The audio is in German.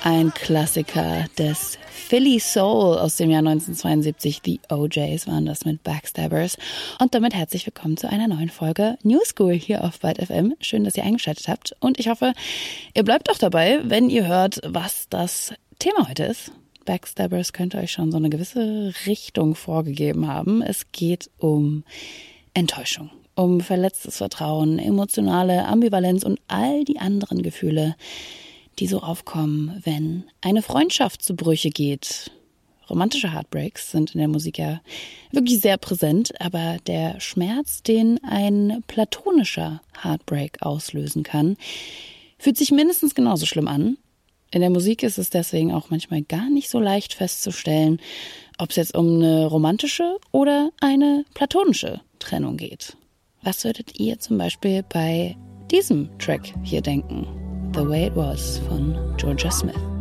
Ein Klassiker des Philly Soul aus dem Jahr 1972. Die OJs waren das mit Backstabbers. Und damit herzlich willkommen zu einer neuen Folge New School hier auf Byte FM. Schön, dass ihr eingeschaltet habt. Und ich hoffe, ihr bleibt auch dabei, wenn ihr hört, was das Thema heute ist. Backstabbers könnte euch schon so eine gewisse Richtung vorgegeben haben. Es geht um Enttäuschung, um verletztes Vertrauen, emotionale Ambivalenz und all die anderen Gefühle, die so aufkommen, wenn eine Freundschaft zu Brüche geht. Romantische Heartbreaks sind in der Musik ja wirklich sehr präsent, aber der Schmerz, den ein platonischer Heartbreak auslösen kann, fühlt sich mindestens genauso schlimm an. In der Musik ist es deswegen auch manchmal gar nicht so leicht festzustellen, ob es jetzt um eine romantische oder eine platonische Trennung geht. Was würdet ihr zum Beispiel bei diesem Track hier denken? The Way It Was von Georgia Smith.